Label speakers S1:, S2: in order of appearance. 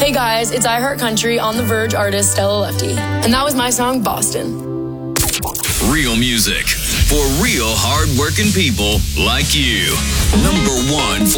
S1: Hey guys, it's I Heart Country on The Verge artist Stella Lefty. And that was my song, Boston.
S2: Real music for real hard-working people like you. Number one.